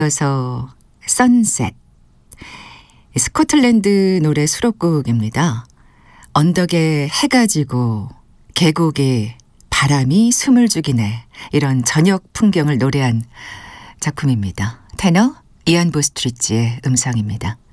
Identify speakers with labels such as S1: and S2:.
S1: 이어서 선셋, 스코틀랜드 노래 수록곡입니다. 언덕에 해가 지고 계곡에 바람이 숨을 죽이네, 이런 저녁 풍경을 노래한 작품입니다. 테너 이안 보스트리츠의 음성입니다.